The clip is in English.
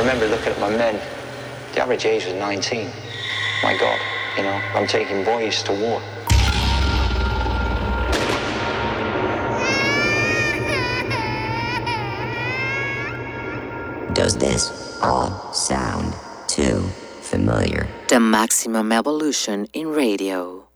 remember looking at my men. The average age was 19. My God, you know, I'm taking boys to war. Does this all sound too familiar? The Maximum Evolution in radio.